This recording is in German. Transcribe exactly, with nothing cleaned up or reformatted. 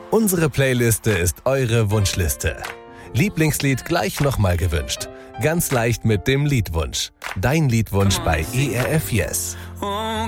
Unsere Playliste ist eure Wunschliste. Lieblingslied gleich nochmal gewünscht. Ganz leicht mit dem Liedwunsch. Dein Liedwunsch bei E R F Yes.